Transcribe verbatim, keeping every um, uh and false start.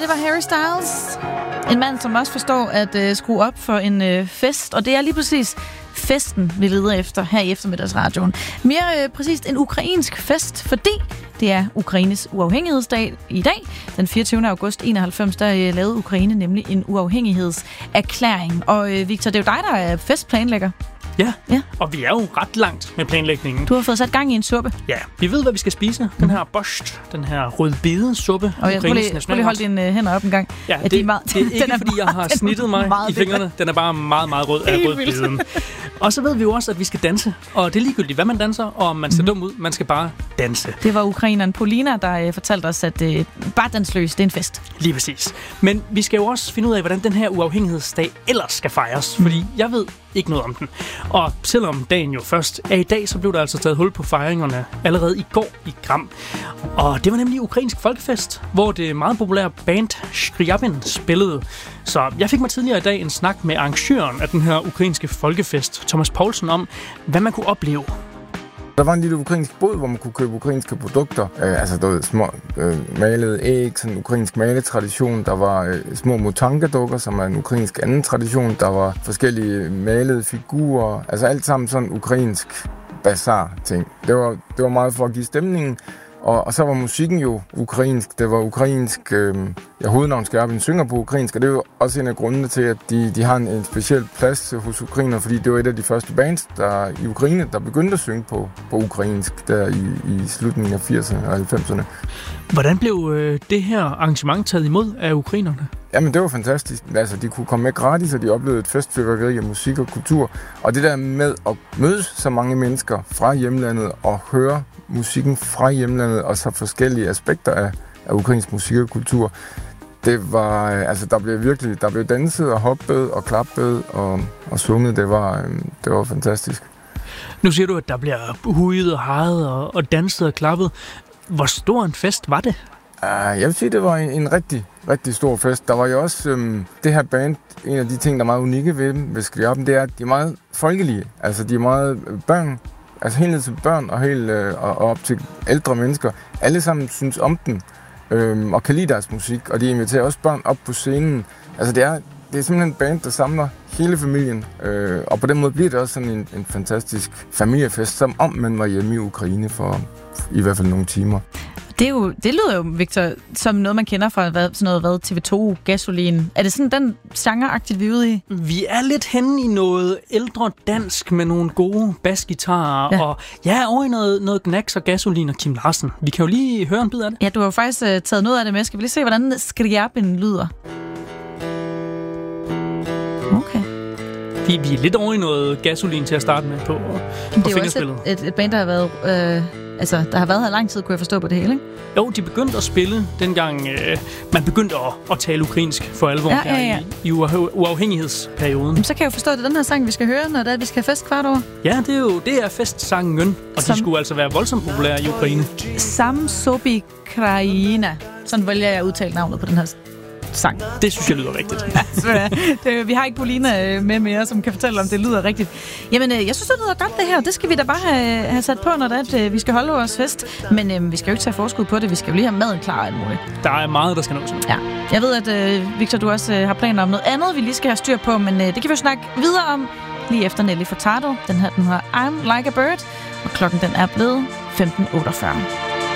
det var Harry Styles. En mand, som også forstår at øh, skrue op for en øh, fest, og det er lige præcis festen, vi leder efter her i eftermiddagsradioen. Mere øh, præcist en ukrainsk fest, fordi det er Ukraines uafhængighedsdag i dag. Den fireogtyvende august enoghalvfems, der øh, lavede Ukraine nemlig en uafhængighedserklæring. Og øh, Victor, det er jo dig, der er festplanlægger. Ja. ja, og vi er jo ret langt med planlægningen. Du har fået sat gang i en suppe. Ja, vi ved, hvad vi skal spise. Den her borscht, den her rødbedesuppe. Og jeg skulle lige, lige holde dine hænder op en gang. Ja, det, det, meget, det er ikke, er fordi jeg har snittet mig i fingrene. Den er bare meget, meget rød af rødbeden. Og så ved vi jo også, at vi skal danse. Og det er ligegyldigt, hvad man danser, og om man ser mm-hmm. dum ud. Man skal bare danse. Det var ukraineren Polina, der øh, fortalte os, at øh, bare dans løs, det er en fest. Lige præcis. Men vi skal jo også finde ud af, hvordan den her uafhængighedsdag ellers skal fejres. Fordi jeg ved ikke noget om den. Og selvom dagen jo først er i dag, så blev der altså taget hul på fejringerne allerede i går i Gram. Og det var nemlig ukrainsk folkefest, hvor det meget populære band Skryabin spillede. Så jeg fik mig tidligere i dag en snak med arrangøren af den her ukrainske folkefest, Thomas Poulsen, om hvad man kunne opleve. Der var en lille ukrainsk bod, hvor man kunne købe ukrainske produkter. Øh, altså, der var små øh, malede æg, sådan en ukrainsk maletradition. Der var øh, små motanka-dukker, som er en ukrainsk anden tradition. Der var forskellige malede figurer. Altså alt sammen sådan ukrainsk bazar-ting. Det var, det var meget for at give stemningen. Og, og så var musikken jo ukrainsk. Det var ukrainsk. Øh, ja, hovednavn Skryabin synger på ukrainsk, og det er jo også en af grundene til, at de, de har en, en speciel plads hos ukrainer, fordi det var et af de første bands der, i Ukraine, der begyndte at synge på, på ukrainsk der i, i slutningen af firserne og halvfemserne. Hvordan blev øh, det her arrangement taget imod af ukrainerne? Jamen, det var fantastisk. Altså, de kunne komme med gratis, og de oplevede et festfyrværkeri af musik og kultur. Og det der med at mødes så mange mennesker fra hjemlandet og høre musikken fra hjemlandet, og så forskellige aspekter af, af ukrainsk musik og kultur, det var, altså, der blev virkelig, der blev danset og hoppet og klappet og, og sunget. Det var, det var fantastisk. Nu siger du, at der bliver hujet og hajet og, og danset og klappet. Hvor stor en fest var det? Uh, jeg vil sige, det var en, en rigtig, rigtig stor fest. Der var jo også øhm, det her band, en af de ting, der er meget unikke ved dem, ved Skryabin, det er, at de er meget folkelige. Altså, de er meget børn, altså helt ned til børn og, helt, øh, og, og op til ældre mennesker. Alle sammen synes om den øhm, og kan lide deres musik, og de inviterer også børn op på scenen. Altså, det er, det er simpelthen en band, der samler hele familien, øh, og på den måde bliver det også sådan en, en fantastisk familiefest, som om man var hjemme i Ukraine for i hvert fald nogle timer. Det, er jo, det lyder jo, Victor, som noget, man kender fra hvad, sådan noget hvad, T V to, Gasolin. Er det sådan den genre-agtigt, vi er ude i? Vi er lidt henne i noget ældre dansk med nogle gode basgitarer, ja. og ja, over i noget, noget Gnax og Gasolin og Kim Larsen. Vi kan jo lige høre en bid af det. Ja, du har jo faktisk uh, taget noget af det med. Skal vi lige se, hvordan Skryabin lyder? Okay. Vi, vi er lidt over i noget Gasolin til at starte med på, på det er jo også et, et, et band, der har været... Øh Altså, der har været her lang tid, kunne jeg forstå på det hele, ikke? Jo, de begyndte at spille dengang øh, man begyndte at, at tale ukrainsk for alvor ja, ja, ja. her i, i uafhængighedsperioden. Jamen, så kan jeg jo forstå, at det er den her sang, vi skal høre, når det er, at vi skal have fest kvart over. Ja, det er jo det er festsangen, og Som... de skulle altså være voldsomt populære i Ukraine. Sam Sobi Kraina. Sådan vælger jeg at udtale navnet på den her sang. Det synes jeg lyder rigtigt. Ja, det, vi har ikke Polina med mere, som kan fortælle, om det lyder rigtigt. Jamen, jeg synes, det lyder godt, det her. Det skal vi da bare have, have sat på, når det er, at vi skal holde vores fest. Men øh, vi skal jo ikke tage forskud på det. Vi skal jo lige have maden klar alt muligt. Der er meget, der skal nås. Ja. Jeg ved, at øh, Victor, du også øh, har planer om noget andet, vi lige skal have styr på, men øh, det kan vi jo snakke videre om lige efter Nelly Furtado. Den her, den hedder I'm Like a Bird, og klokken den er blevet femten otteogfyrre.